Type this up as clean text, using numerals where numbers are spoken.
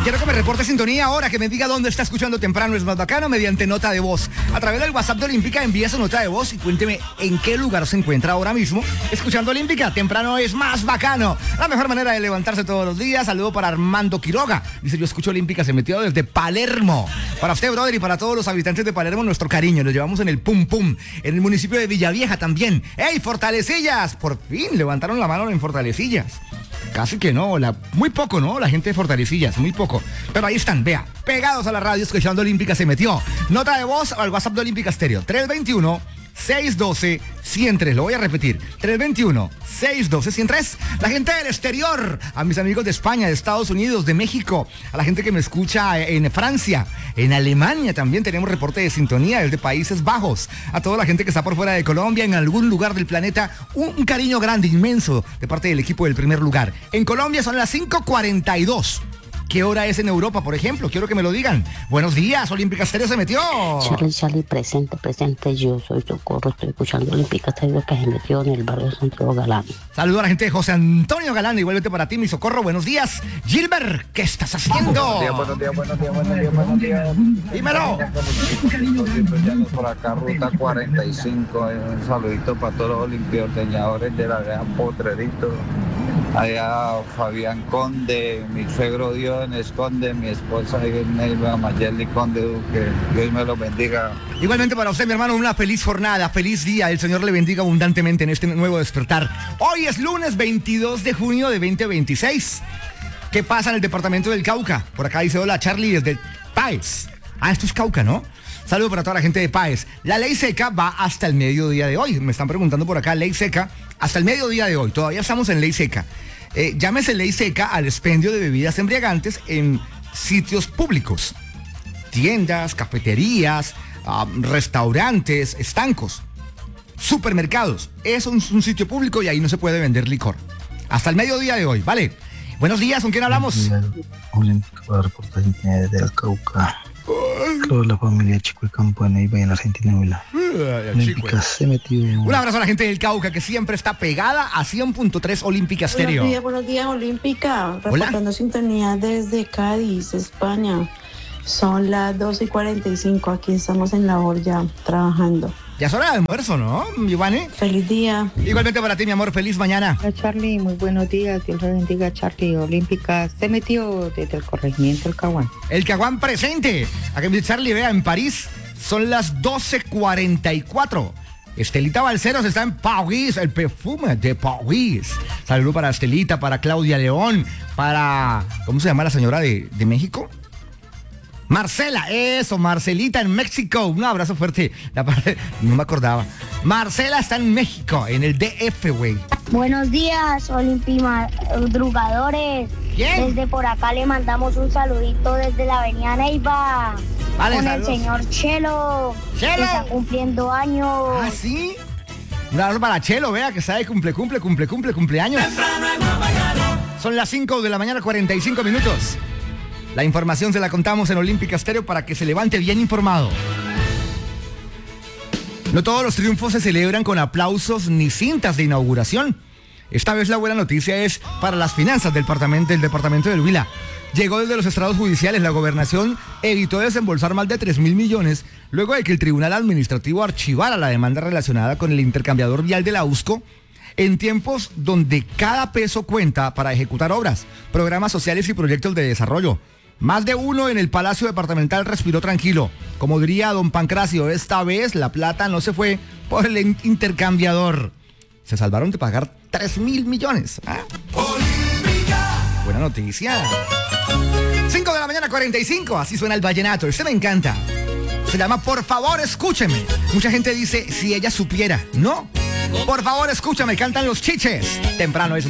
Quiero que me reporte sintonía ahora, que me diga dónde está escuchando Temprano es más bacano mediante nota de voz. A través del WhatsApp de Olímpica envía su nota de voz y cuénteme en qué lugar se encuentra ahora mismo escuchando Olímpica. Temprano es más bacano. La mejor manera de levantarse todos los días. Saludo para Armando Quiroga. Dice, yo escucho Olímpica, se metió desde Palermo. Para usted, brother, y para todos los habitantes de Palermo, nuestro cariño. Lo llevamos en el Pum Pum. En el municipio de Villavieja también. ¡Ey, Fortalecillas! Por fin levantaron la mano en Fortalecillas. Casi que no, muy poco, ¿no? La gente de Fortalecillas, muy poco. Pero ahí están, vea, pegados a la radio, escuchando Olímpica se metió. Nota de voz al WhatsApp de Olímpica Estéreo, 321-612-103. Lo voy a repetir, 321-612-103. La gente del exterior, a mis amigos de España, de Estados Unidos, de México, a la gente que me escucha en Francia, en Alemania también tenemos reporte de sintonía desde Países Bajos. A toda la gente que está por fuera de Colombia, en algún lugar del planeta, un cariño grande, inmenso, de parte del equipo del primer lugar. En Colombia son las 5:42. ¿Qué hora es en Europa, por ejemplo? Quiero que me lo digan. Buenos días, Olímpica Estéreo se metió. Charlie, presente. Yo soy Socorro, estoy escuchando Olímpica Estéreo que se metió en el barrio de Santiago Galán. Saludo a la gente de José Antonio Galán, igualmente para ti, mi Socorro. Buenos días. Gilbert, ¿qué estás haciendo? Buenos días. Dímelo. Por acá, ruta 45. Un saludito para todos los olimpiorteñadores de la Gran Potrerito. Allá Fabián Conde, mi suegro Diones Conde, mi esposa Neiva Mayeli Conde Duque. Dios me los bendiga. Igualmente para usted, mi hermano, una feliz jornada, feliz día. El Señor le bendiga abundantemente en este nuevo despertar. Hoy es lunes 22 de junio de 2026. ¿Qué pasa en el departamento del Cauca? Por acá dice, hola Charlie, desde Páez. Esto es Cauca, ¿no? Saludos para toda la gente de Páez. La ley seca va hasta el mediodía de hoy. Me están preguntando por acá, ley seca hasta el mediodía de hoy. Todavía estamos en ley seca. Llámese ley seca al expendio de bebidas embriagantes en sitios públicos. Tiendas, cafeterías, restaurantes, estancos, supermercados. Eso es un sitio público y ahí no se puede vender licor. Hasta el mediodía de hoy, ¿vale? Buenos días, ¿con quién hablamos? Olímpica para reportaje desde el Cauca. Toda la familia Chico y Campo en Neiva y en Argentina. Olímpica se metió. Un abrazo a la gente del Cauca que siempre está pegada a 100.3 Olímpica Estéreo. Buenos días, Olímpica. Reportando sintonía desde Cádiz, España. Son las 12:45. Aquí estamos en labor ya, trabajando. Ya es hora de almuerzo, ¿no, Giovanni? Feliz día. Igualmente para ti, mi amor, feliz mañana. Hola Charlie, muy buenos días. Dios le bendiga, Charlie. Olímpica se metió desde el corregimiento El Caguán. El Caguán presente. A que Charlie vea, en París son las 12:44. Estelita Balceros está en París, el perfume de París. Saludo para Estelita, para Claudia León, para... ¿Cómo se llama la señora de México? Marcela, eso, Marcelita en México. Un abrazo fuerte. No me acordaba. Marcela está en México, en el DF, güey. Buenos días, madrugadores. ¿Quién? Desde por acá le mandamos un saludito desde la avenida Neiva. Vale, con saludos. El señor Chelo. ¡Chelo! Que está cumpliendo años. ¿Ah, sí? Un abrazo para Chelo, vea, que está de cumpleaños. Son las 5 de la mañana, 45 minutos. La información se la contamos en Olímpica Estéreo para que se levante bien informado. No todos los triunfos se celebran con aplausos ni cintas de inauguración. Esta vez la buena noticia es para las finanzas del departamento del Huila. Llegó desde los estrados judiciales. La gobernación evitó desembolsar más de 3.000 millones luego de que el Tribunal Administrativo archivara la demanda relacionada con el intercambiador vial de la USCO en tiempos donde cada peso cuenta para ejecutar obras, programas sociales y proyectos de desarrollo. Más de uno en el Palacio Departamental respiró tranquilo. Como diría don Pancracio, esta vez la plata no se fue por el intercambiador. Se salvaron de pagar 3.000 millones. Buena noticia. 5 de la mañana, 45. Así suena el vallenato. Este me encanta. Se llama Por favor, escúcheme. Mucha gente dice, si ella supiera. No. Por favor, escúchame. Cantan los Chiches. Temprano es